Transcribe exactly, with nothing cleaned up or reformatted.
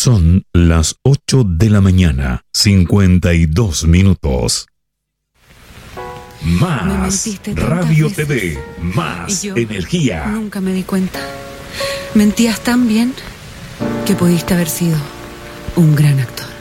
Son las ocho de la mañana, cincuenta y dos minutos. Más Radio veces. T V, más Y yo energía. Nunca me di cuenta. Mentías tan bien que pudiste haber sido un gran actor.